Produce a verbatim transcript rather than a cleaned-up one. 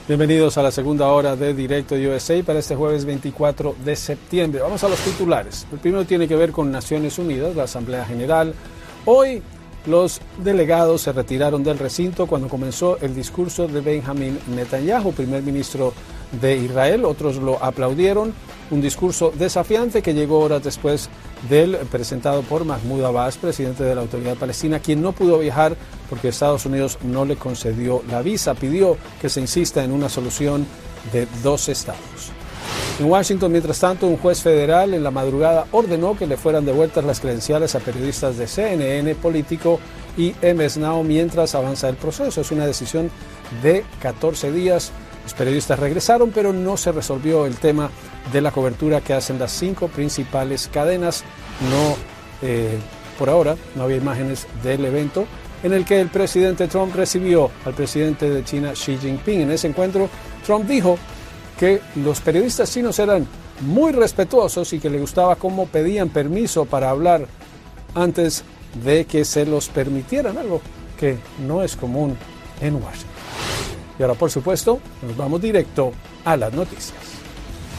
Bienvenidos a la segunda hora de Directo U S A para este jueves veinticuatro de septiembre. Vamos a los titulares. El primero tiene que ver con Naciones Unidas, la Asamblea General. Hoy los delegados se retiraron del recinto cuando comenzó el discurso de Benjamin Netanyahu, primer ministro de Israel. Otros lo aplaudieron. Un discurso desafiante que llegó horas después del presentado por Mahmoud Abbas, presidente de la Autoridad Palestina, quien no pudo viajar porque Estados Unidos no le concedió la visa. Pidió que se insista en una solución de dos estados. En Washington, mientras tanto, un juez federal en la madrugada ordenó que le fueran devueltas las credenciales a periodistas de C N N, Político y M S Now mientras avanza el proceso. Es una decisión de catorce días. Los periodistas regresaron, pero no se resolvió el tema de la cobertura que hacen las cinco principales cadenas. No, eh, por ahora, no había imágenes del evento en el que el presidente Trump recibió al presidente de China, Xi Jinping. En ese encuentro, Trump dijo que los periodistas chinos eran muy respetuosos y que le gustaba cómo pedían permiso para hablar antes de que se los permitieran, algo que no es común en Washington. Y ahora, por supuesto, nos vamos directo a las noticias.